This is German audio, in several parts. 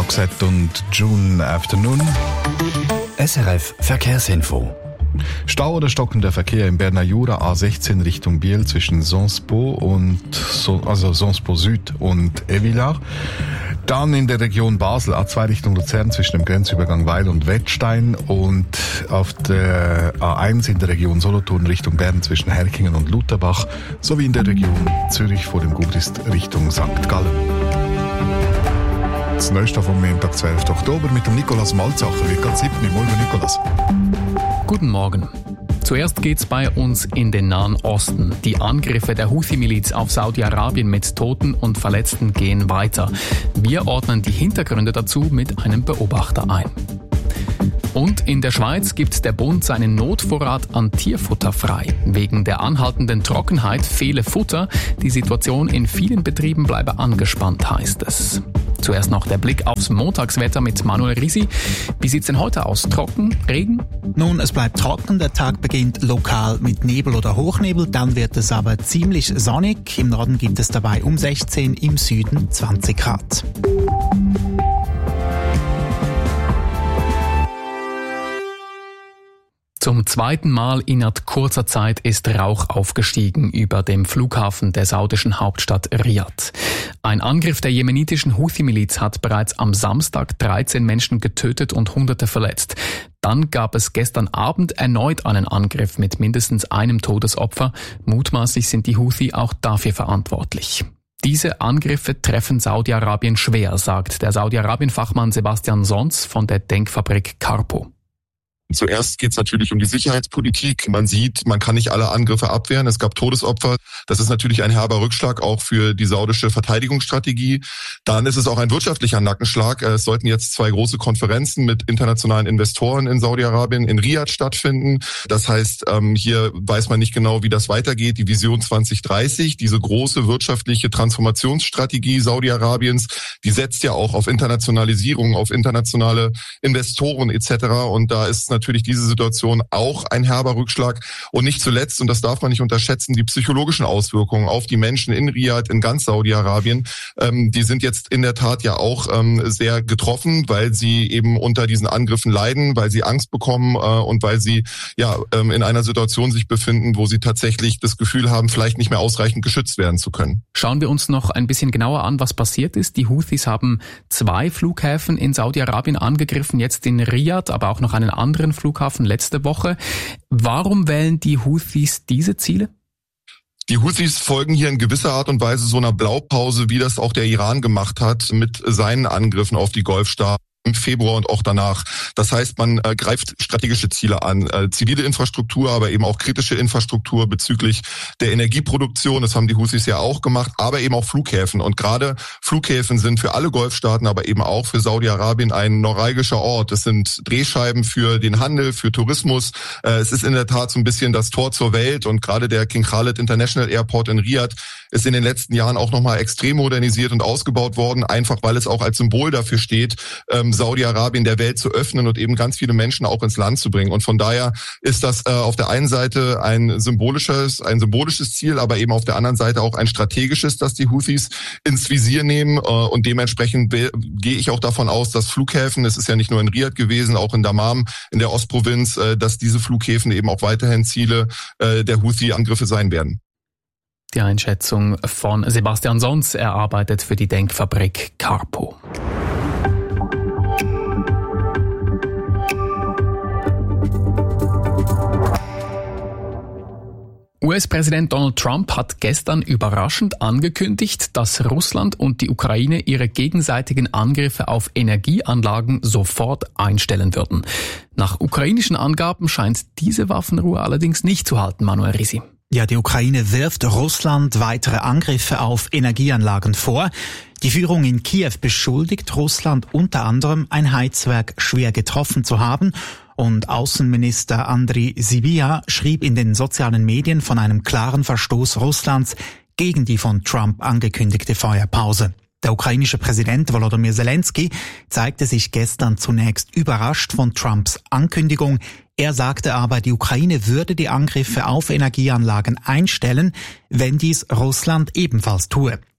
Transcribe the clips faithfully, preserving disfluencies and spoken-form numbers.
Roxette und June Afternoon. S R F Verkehrsinfo. Stau oder stockender Verkehr im Berner Jura A sechzehn Richtung Biel zwischen Sonspo und so, also Sonspo Süd und Evillard. Dann in der Region Basel A zwei Richtung Luzern zwischen dem Grenzübergang Weil und Wettstein und auf der A eins in der Region Solothurn Richtung Bern zwischen Herkingen und Lutherbach sowie in der Region Zürich vor dem Gurist Richtung Sankt Gallen. Das Neueste vom Montag, zwölften Oktober mit dem Nikolaus Malzacher. Wie geht's siebten? Morgen, Nikolaus. Guten Morgen. Zuerst geht's bei uns in den Nahen Osten. Die Angriffe der Houthi-Miliz auf Saudi-Arabien mit Toten und Verletzten gehen weiter. Wir ordnen die Hintergründe dazu mit einem Beobachter ein. Und in der Schweiz gibt der Bund seinen Notvorrat an Tierfutter frei. Wegen der anhaltenden Trockenheit fehle Futter. Die Situation in vielen Betrieben bleibe angespannt, heißt es. Zuerst noch der Blick aufs Montagswetter mit Manuel Risi. Wie sieht's denn heute aus? Trocken? Regen? Nun, es bleibt trocken. Der Tag beginnt lokal mit Nebel oder Hochnebel. Dann wird es aber ziemlich sonnig. Im Norden gibt es dabei um sechzehn, im Süden zwanzig Grad. Zum zweiten Mal innerhalb kurzer Zeit ist Rauch aufgestiegen über dem Flughafen der saudischen Hauptstadt Riad. Ein Angriff der jemenitischen Houthi-Miliz hat bereits am Samstag dreizehn Menschen getötet und Hunderte verletzt. Dann gab es gestern Abend erneut einen Angriff mit mindestens einem Todesopfer. Mutmaßlich sind die Houthi auch dafür verantwortlich. Diese Angriffe treffen Saudi-Arabien schwer, sagt der Saudi-Arabien-Fachmann Sebastian Sons von der Denkfabrik Carpo. Zuerst geht es natürlich um die Sicherheitspolitik. Man sieht, man kann nicht alle Angriffe abwehren. Es gab Todesopfer. Das ist natürlich ein herber Rückschlag auch für die saudische Verteidigungsstrategie. Dann ist es auch ein wirtschaftlicher Nackenschlag. Es sollten jetzt zwei große Konferenzen mit internationalen Investoren in Saudi-Arabien in Riad stattfinden. Das heißt, hier weiß man nicht genau, wie das weitergeht. Die Vision zwanzig dreißig, diese große wirtschaftliche Transformationsstrategie Saudi-Arabiens, die setzt ja auch auf Internationalisierung, auf internationale Investoren et cetera. Und da ist natürlich diese Situation auch ein herber Rückschlag. Und nicht zuletzt, und das darf man nicht unterschätzen, die psychologischen Auswirkungen auf die Menschen in Riad, in ganz Saudi-Arabien. Ähm, die sind jetzt in der Tat ja auch ähm, sehr getroffen, weil sie eben unter diesen Angriffen leiden, weil sie Angst bekommen äh, und weil sie ja ähm, in einer Situation sich befinden, wo sie tatsächlich das Gefühl haben, vielleicht nicht mehr ausreichend geschützt werden zu können. Schauen wir uns noch ein bisschen genauer an, was passiert ist. Die Houthis haben zwei Flughäfen in Saudi-Arabien angegriffen, jetzt in Riad, aber auch noch einen anderen Flughafen letzte Woche. Warum wählen die Houthis diese Ziele? Die Houthis folgen hier in gewisser Art und Weise so einer Blaupause, wie das auch der Iran gemacht hat mit seinen Angriffen auf die Golfstaaten im Februar und auch danach. Das heißt, man äh, greift strategische Ziele an, äh, zivile Infrastruktur, aber eben auch kritische Infrastruktur bezüglich der Energieproduktion. Das haben die Houthis ja auch gemacht, aber eben auch Flughäfen. Und gerade Flughäfen sind für alle Golfstaaten, aber eben auch für Saudi-Arabien ein neuralgischer Ort. Das sind Drehscheiben für den Handel, für Tourismus. Äh, es ist in der Tat so ein bisschen das Tor zur Welt. Und gerade der King Khalid International Airport in Riad ist in den letzten Jahren auch nochmal extrem modernisiert und ausgebaut worden, einfach weil es auch als Symbol dafür steht, ähm, Saudi-Arabien der Welt zu öffnen und eben ganz viele Menschen auch ins Land zu bringen. Und von daher ist das äh, auf der einen Seite ein symbolisches, ein symbolisches Ziel, aber eben auf der anderen Seite auch ein strategisches, das die Houthis ins Visier nehmen. Äh, und dementsprechend be- gehe ich auch davon aus, dass Flughäfen, es ist ja nicht nur in Riad gewesen, auch in Dammam, in der Ostprovinz, äh, dass diese Flughäfen eben auch weiterhin Ziele äh, der Houthi-Angriffe sein werden. Die Einschätzung von Sebastian Sons, er arbeitet für die Denkfabrik Carpo. U S-Präsident Donald Trump hat gestern überraschend angekündigt, dass Russland und die Ukraine ihre gegenseitigen Angriffe auf Energieanlagen sofort einstellen würden. Nach ukrainischen Angaben scheint diese Waffenruhe allerdings nicht zu halten, Manuel Risi. Ja, die Ukraine wirft Russland weitere Angriffe auf Energieanlagen vor. Die Führung in Kiew beschuldigt Russland unter anderem, ein Heizwerk schwer getroffen zu haben. Und Außenminister Andriy Sybiha schrieb in den sozialen Medien von einem klaren Verstoß Russlands gegen die von Trump angekündigte Feuerpause. Der ukrainische Präsident Volodymyr Zelensky zeigte sich gestern zunächst überrascht von Trumps Ankündigung. Er sagte aber, die Ukraine würde die Angriffe auf Energieanlagen einstellen, wenn dies Russland ebenfalls tue.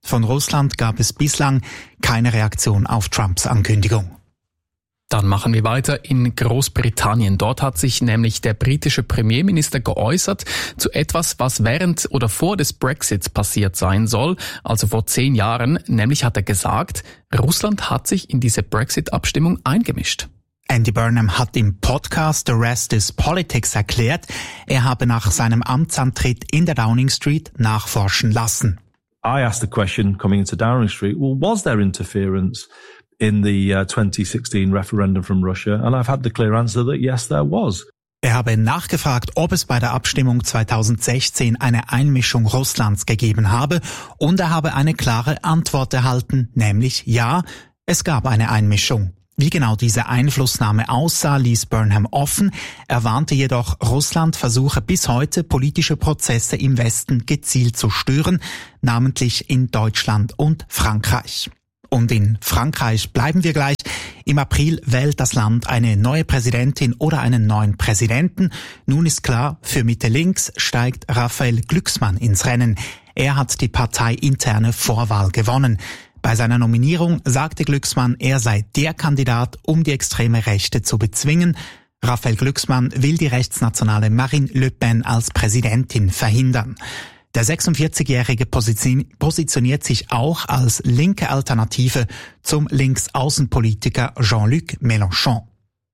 Von Russland gab es bislang keine Reaktion auf Trumps Ankündigung. Dann machen wir weiter in Großbritannien. Dort hat sich nämlich der britische Premierminister geäußert zu etwas, was während oder vor des Brexits passiert sein soll, also vor zehn Jahren. Nämlich hat er gesagt, Russland hat sich in diese Brexit-Abstimmung eingemischt. Andy Burnham hat im Podcast The Rest is Politics erklärt, er habe nach seinem Amtsantritt in der Downing Street nachforschen lassen. I asked the question coming into Downing Street, well, was there interference in the uh, twenty sixteen referendum from Russia? And I've had the clear answer that yes, there was. Er habe nachgefragt, ob es bei der Abstimmung zweitausendsechzehn eine Einmischung Russlands gegeben habe, und er habe eine klare Antwort erhalten, nämlich ja, es gab eine Einmischung. Wie genau diese Einflussnahme aussah, ließ Burnham offen. Er warnte jedoch, Russland versuche bis heute politische Prozesse im Westen gezielt zu stören, namentlich in Deutschland und Frankreich. Und in Frankreich bleiben wir gleich. Im April wählt das Land eine neue Präsidentin oder einen neuen Präsidenten. Nun ist klar, für Mitte links steigt Raphael Glucksmann ins Rennen. Er hat die parteiinterne Vorwahl gewonnen. Bei seiner Nominierung sagte Glucksmann, er sei der Kandidat, um die extreme Rechte zu bezwingen. Raphael Glucksmann will die rechtsnationale Marine Le Pen als Präsidentin verhindern. Der sechsundvierzigjährige positioniert sich auch als linke Alternative zum Linksaußenpolitiker Jean-Luc Mélenchon.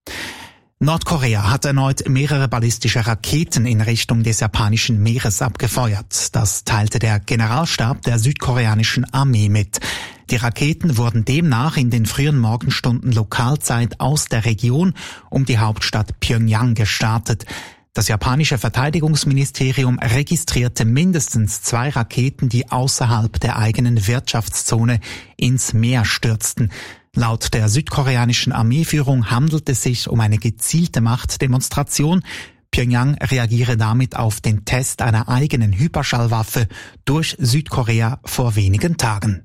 Nordkorea hat erneut mehrere ballistische Raketen in Richtung des japanischen Meeres abgefeuert. Das teilte der Generalstab der südkoreanischen Armee mit. Die Raketen wurden demnach in den frühen Morgenstunden Lokalzeit aus der Region um die Hauptstadt Pyongyang gestartet. Das japanische Verteidigungsministerium registrierte mindestens zwei Raketen, die außerhalb der eigenen Wirtschaftszone ins Meer stürzten. Laut der südkoreanischen Armeeführung handelt es sich um eine gezielte Machtdemonstration. Pyongyang reagiere damit auf den Test einer eigenen Hyperschallwaffe durch Südkorea vor wenigen Tagen.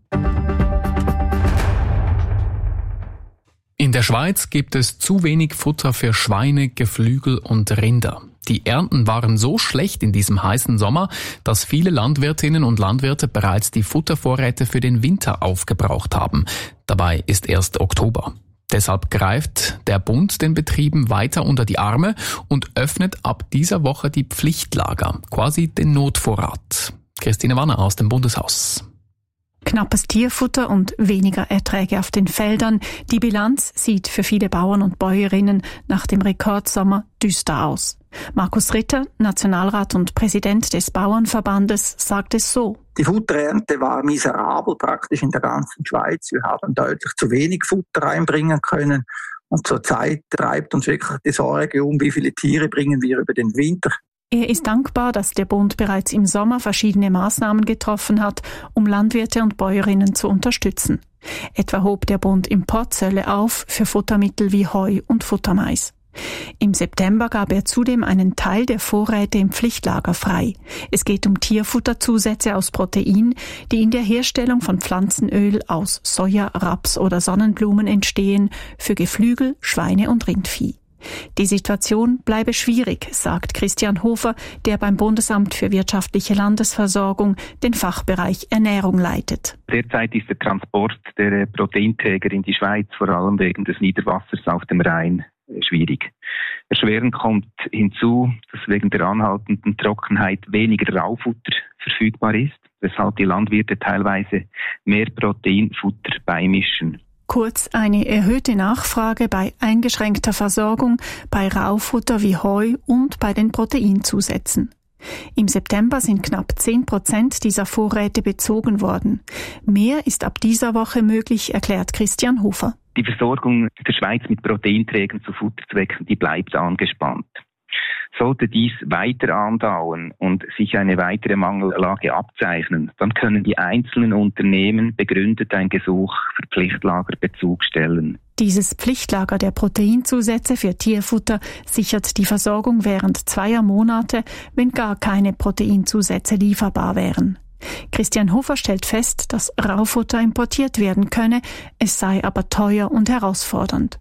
In der Schweiz gibt es zu wenig Futter für Schweine, Geflügel und Rinder. Die Ernten waren so schlecht in diesem heißen Sommer, dass viele Landwirtinnen und Landwirte bereits die Futtervorräte für den Winter aufgebraucht haben. Dabei ist erst Oktober. Deshalb greift der Bund den Betrieben weiter unter die Arme und öffnet ab dieser Woche die Pflichtlager, quasi den Notvorrat. Christine Wanner aus dem Bundeshaus. Knappes Tierfutter und weniger Erträge auf den Feldern. Die Bilanz sieht für viele Bauern und Bäuerinnen nach dem Rekordsommer düster aus. Markus Ritter, Nationalrat und Präsident des Bauernverbandes, sagt es so. Die Futterernte war miserabel praktisch in der ganzen Schweiz. Wir haben deutlich zu wenig Futter einbringen können. Und zurzeit treibt uns wirklich die Sorge um, wie viele Tiere bringen wir über den Winter. Er ist dankbar, dass der Bund bereits im Sommer verschiedene Maßnahmen getroffen hat, um Landwirte und Bäuerinnen zu unterstützen. Etwa hob der Bund Importzölle auf für Futtermittel wie Heu und Futtermais. Im September gab er zudem einen Teil der Vorräte im Pflichtlager frei. Es geht um Tierfutterzusätze aus Protein, die in der Herstellung von Pflanzenöl aus Soja, Raps oder Sonnenblumen entstehen, für Geflügel, Schweine und Rindvieh. Die Situation bleibe schwierig, sagt Christian Hofer, der beim Bundesamt für wirtschaftliche Landesversorgung den Fachbereich Ernährung leitet. Derzeit ist der Transport der Proteinträger in die Schweiz, vor allem wegen des Niederwassers auf dem Rhein, schwierig. Erschwerend kommt hinzu, dass wegen der anhaltenden Trockenheit weniger Raufutter verfügbar ist, weshalb die Landwirte teilweise mehr Proteinfutter beimischen. Kurz eine erhöhte Nachfrage bei eingeschränkter Versorgung, bei Raufutter wie Heu und bei den Proteinzusätzen. Im September sind knapp zehn Prozent dieser Vorräte bezogen worden. Mehr ist ab dieser Woche möglich, erklärt Christian Hofer. Die Versorgung der Schweiz mit Proteinträgern zu Futterzwecken, die bleibt angespannt. Sollte dies weiter andauern und sich eine weitere Mangellage abzeichnen, dann können die einzelnen Unternehmen begründet ein Gesuch für Pflichtlagerbezug stellen. Dieses Pflichtlager der Proteinzusätze für Tierfutter sichert die Versorgung während zweier Monate, wenn gar keine Proteinzusätze lieferbar wären. Christian Hofer stellt fest, dass Raufutter importiert werden könne, es sei aber teuer und herausfordernd.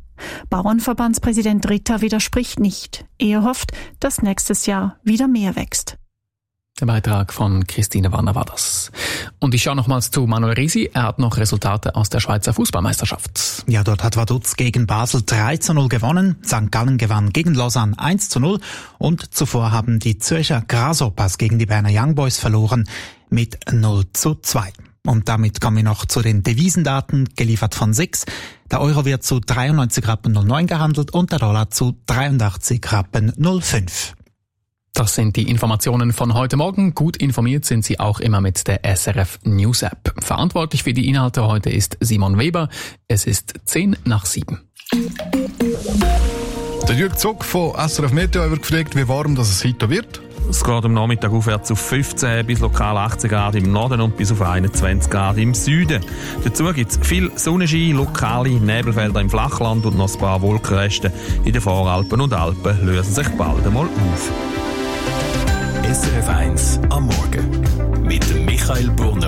Bauernverbandspräsident Ritter widerspricht nicht. Er hofft, dass nächstes Jahr wieder mehr wächst. Der Beitrag von Christine Wanner war das. Und ich schaue nochmals zu Manuel Risi. Er hat noch Resultate aus der Schweizer Fußballmeisterschaft. Ja, dort hat Vaduz gegen Basel drei zu null gewonnen. Sankt Gallen gewann gegen Lausanne eins zu null. Und zuvor haben die Zürcher Grasshoppers gegen die Berner Young Boys verloren mit null zu zwei. Und damit kommen wir noch zu den Devisendaten, geliefert von S I X. Der Euro wird zu dreiundneunzig Rappen null neun gehandelt und der Dollar zu dreiundachtzig Rappen null fünf. Das sind die Informationen von heute Morgen. Gut informiert sind Sie auch immer mit der S R F News App. Verantwortlich für die Inhalte heute ist Simon Weber. Es ist zehn nach sieben. Der Jürg Zog von S R F Meteo wird gefragt, wie warm das es heute wird. Es geht am Nachmittag aufwärts auf fünfzehn bis lokal achtzehn Grad im Norden und bis auf einundzwanzig Grad im Süden. Dazu gibt es viel Sonnenschein, lokale Nebelfelder im Flachland und noch ein paar Wolkenreste in den Voralpen und Alpen lösen sich bald einmal auf. S R F eins am Morgen mit dem Michael Brunner.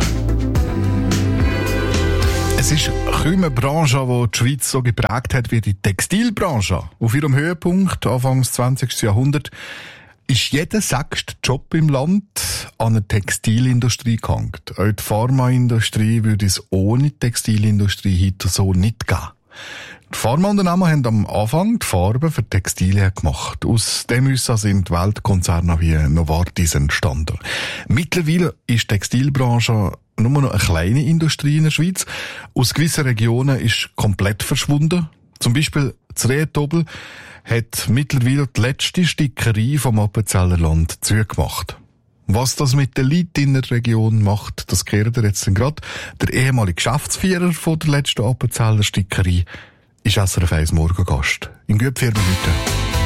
Es ist kaum eine Branche, die die Schweiz so geprägt hat wie die Textilbranche. Auf ihrem Höhepunkt, Anfang des zwanzigsten Jahrhunderts, ist jeder sechste Job im Land an eine Textilindustrie gehängt. Auch die Pharmaindustrie würde es ohne die Textilindustrie heute so nicht geben. Die Pharmaunternehmen haben am Anfang die Farben für Textilien gemacht. Aus dem sind Weltkonzerne wie Novartis entstanden. Mittlerweile ist die Textilbranche nur noch eine kleine Industrie in der Schweiz. Aus gewissen Regionen ist komplett verschwunden. Zum Beispiel das Rehentobel hat mittlerweile die letzte Stickerei vom Appenzeller Land zugemacht. Was das mit den Leuten in der Region macht, das kehrt ihr jetzt gerade. Der ehemalige Geschäftsführer von der letzten Appenzeller Stickerei ist S R F eins Morgengast. In gut vier Minuten.